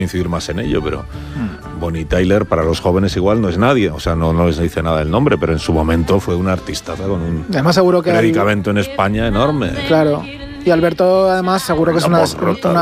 incidir más en ello, pero Bonnie Tyler para los jóvenes igual no es nadie, o sea, no les dice nada el nombre, pero en su momento fue una artistaza con un además, seguro que predicamento en España enorme. Claro. Y Alberto, además, seguro que es una